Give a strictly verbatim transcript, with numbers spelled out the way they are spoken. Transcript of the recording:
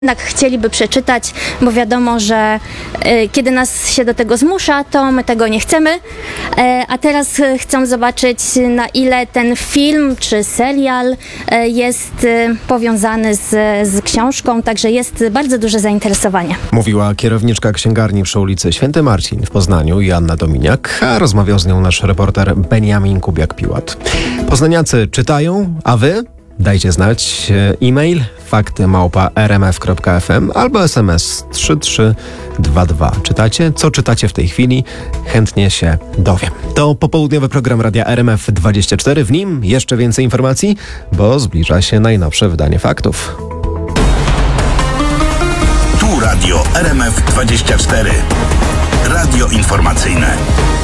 jednak chcieliby przeczytać, bo wiadomo, że y, kiedy nas się do tego zmusza, to my tego nie chcemy, y, a teraz y, chcą zobaczyć, na ile ten film czy serial y, jest y, powiązany z, z książką, także jest bardzo duże zainteresowanie. Mówiła kierowniczka księgarni przy ulicy Święty Marcin w Poznaniu, Joanna Dominiak, a rozmawiał z nią nasz reporter Beniamin Kubiak-Piłat. Poznaniacy czytają, a wy? Dajcie znać. E-mail fakty małpa r m f kropka f m albo es em es trzy trzy dwa dwa. Czytacie? Co czytacie w tej chwili? Chętnie się dowiem. To popołudniowy program Radia R M F dwadzieścia cztery. W nim jeszcze więcej informacji, bo zbliża się najnowsze wydanie faktów. Tu Radio R M F dwadzieścia cztery. Radio informacyjne.